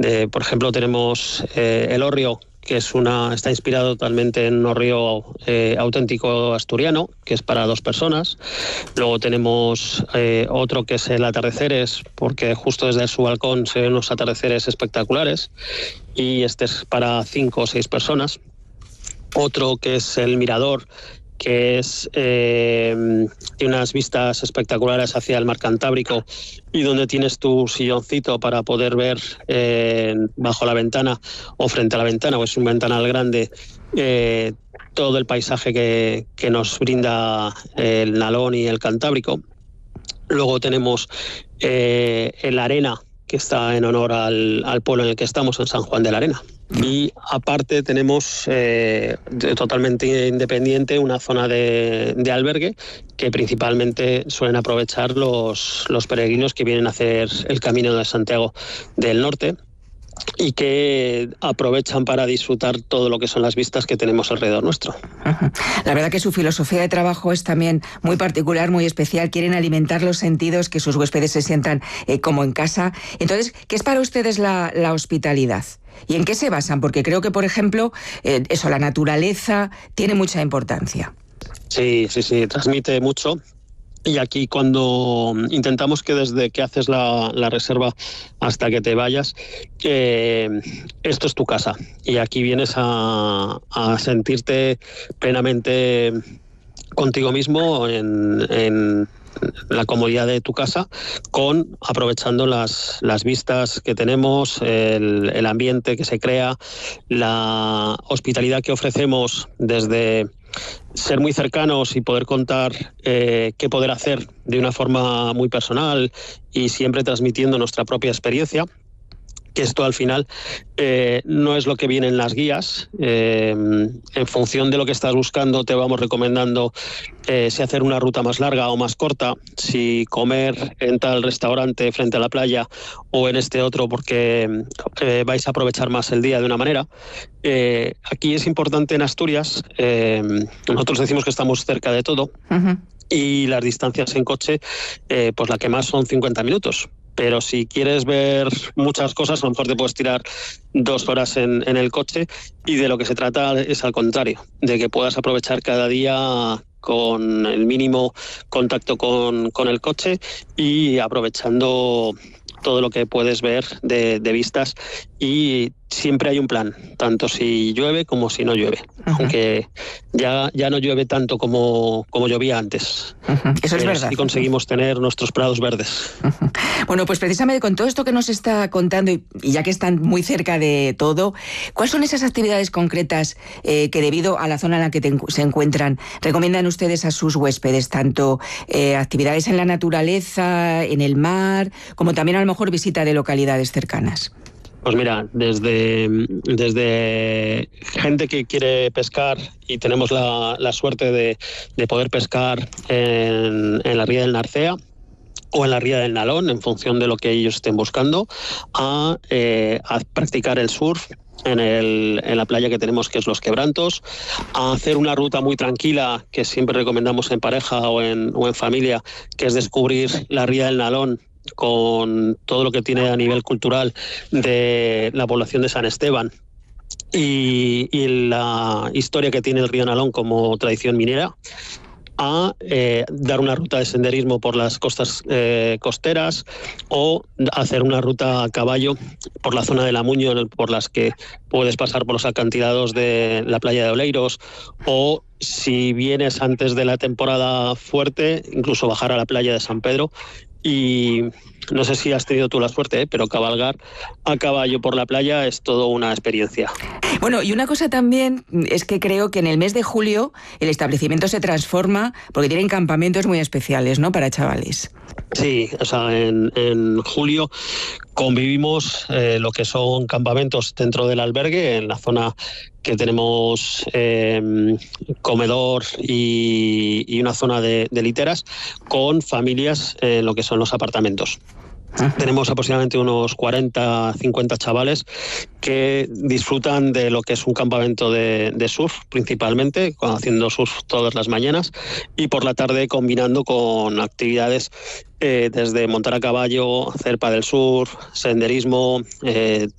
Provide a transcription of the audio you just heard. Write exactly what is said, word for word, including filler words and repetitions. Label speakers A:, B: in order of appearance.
A: de por ejemplo, tenemos eh, el hórreo, que es una, está inspirado totalmente en un hórreo eh, auténtico asturiano, que es para dos personas. Luego tenemos eh, otro que es el atardeceres, porque justo desde su balcón se ven unos atardeceres espectaculares, y este es para cinco o seis personas. Otro que es el mirador, que es eh, tiene unas vistas espectaculares hacia el mar Cantábrico, y donde tienes tu silloncito para poder ver eh, bajo la ventana o frente a la ventana, o es un ventanal grande, eh, todo el paisaje que, que nos brinda el Nalón y el Cantábrico. Luego tenemos eh, el Arena, que está en honor al, al pueblo en el que estamos, en San Juan de la Arena. Y aparte tenemos eh, totalmente independiente una zona de, de albergue, que principalmente suelen aprovechar los, los peregrinos que vienen a hacer el Camino de Santiago del Norte, y que aprovechan para disfrutar todo lo que son las vistas que tenemos alrededor nuestro.
B: La verdad que su filosofía de trabajo es también muy particular, muy especial. Quieren alimentar los sentidos, que sus huéspedes se sientan eh, como en casa. Entonces, ¿qué es para ustedes la, la hospitalidad? ¿Y en qué se basan? Porque creo que, por ejemplo, eh, eso, la naturaleza tiene mucha importancia.
A: Sí, sí, sí, transmite mucho. Y aquí cuando intentamos que desde que haces la, la reserva hasta que te vayas, eh, esto es tu casa. Y aquí vienes a, a sentirte plenamente contigo mismo en, en la comodidad de tu casa, con aprovechando las, las vistas que tenemos, el, el ambiente que se crea, la hospitalidad que ofrecemos desde ser muy cercanos y poder contar eh, qué poder hacer de una forma muy personal y siempre transmitiendo nuestra propia experiencia, que esto al final eh, no es lo que viene en las guías. Eh, en función de lo que estás buscando te vamos recomendando eh, si hacer una ruta más larga o más corta, si comer en tal restaurante frente a la playa o en este otro porque eh, vais a aprovechar más el día de una manera. Eh, aquí es importante en Asturias, eh, nosotros decimos que estamos cerca de todo. Uh-huh. Y las distancias en coche, eh, pues la que más son cincuenta minutos. Pero si quieres ver muchas cosas, a lo mejor te puedes tirar dos horas en, en el coche, y de lo que se trata es al contrario, de que puedas aprovechar cada día con el mínimo contacto con, con el coche y aprovechando todo lo que puedes ver de, de vistas, y siempre hay un plan, tanto si llueve como si no llueve. Uh-huh. Aunque ya, ya no llueve tanto como, como llovía antes.
B: Uh-huh. Eso es verdad.
A: Y conseguimos tener nuestros prados verdes.
B: Uh-huh. Bueno, pues precisamente con todo esto que nos está contando, y, y ya que están muy cerca de todo, ¿cuáles son esas actividades concretas eh, que debido a la zona en la que te, se encuentran recomiendan ustedes a sus huéspedes? Tanto eh, actividades en la naturaleza, en el mar, como también a lo mejor visita de localidades cercanas.
A: Pues mira, desde, desde gente que quiere pescar, y tenemos la, la suerte de, de poder pescar en, en la ría del Narcea o en la ría del Nalón, en función de lo que ellos estén buscando, a, eh, a practicar el surf en, el, en la playa que tenemos, que es Los Quebrantos, a hacer una ruta muy tranquila que siempre recomendamos en pareja o en, o en familia, que es descubrir la ría del Nalón, con todo lo que tiene a nivel cultural de la población de San Esteban y, y la historia que tiene el río Nalón como tradición minera, a eh, dar una ruta de senderismo por las costas eh, costeras, o hacer una ruta a caballo por la zona de la Muño, por las que puedes pasar por los acantilados de la playa de Oleiros, o si vienes antes de la temporada fuerte, incluso bajar a la playa de San Pedro. Y no sé si has tenido tú la suerte, ¿eh? pero cabalgar a caballo por la playa es todo una experiencia.
B: Bueno, y una cosa también es que creo que en el mes de julio el establecimiento se transforma porque tienen campamentos muy especiales, ¿no?, para chavales.
A: Sí, o sea, en, en julio convivimos eh, lo que son campamentos dentro del albergue, en la zona que tenemos eh, comedor y, y una zona de, de literas, con familias en eh, lo que son los apartamentos. Ajá. Tenemos aproximadamente unos cuarenta, cincuenta chavales que disfrutan de lo que es un campamento de, de surf, principalmente, haciendo surf todas las mañanas, y por la tarde combinando con actividades eh, desde montar a caballo, hacer paddle surf, senderismo, eh,